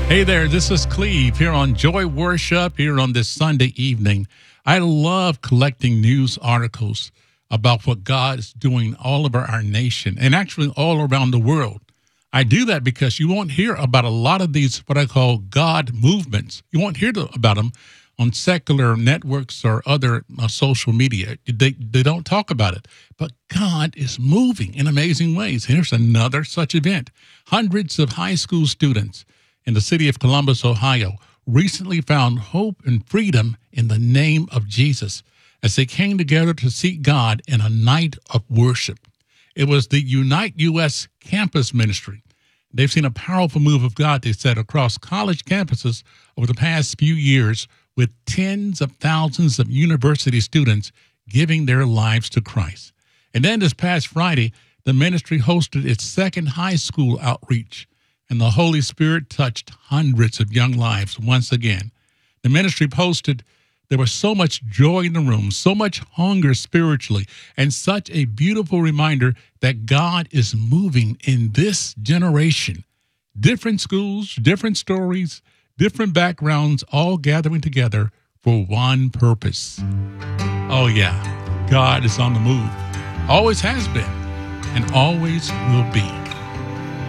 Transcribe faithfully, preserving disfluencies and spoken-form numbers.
Hey there, this is Cleve here on Joy Worship here on this Sunday evening. I love collecting news articles about what God is doing all over our nation and actually all around the world. I do that because you won't hear about a lot of these, what I call God movements. You won't hear about them on secular networks or other uh, social media. They, they don't talk about it. But God is moving in amazing ways. Here's another such event. Hundreds of high school students in the city of Columbus, Ohio, recently found hope and freedom in the name of Jesus as they came together to seek God in a night of worship. It was the Unite U S campus ministry. They've seen a powerful move of God, they said, across college campuses over the past few years, with tens of thousands of university students giving their lives to Christ. And then this past Friday, the ministry hosted its second high school outreach, and the Holy Spirit touched hundreds of young lives once again. The ministry posted, there was so much joy in the room, so much hunger spiritually, and such a beautiful reminder that God is moving in this generation. Different schools, different stories, different backgrounds, all gathering together for one purpose. Oh yeah, God is on the move. Always has been and always will be.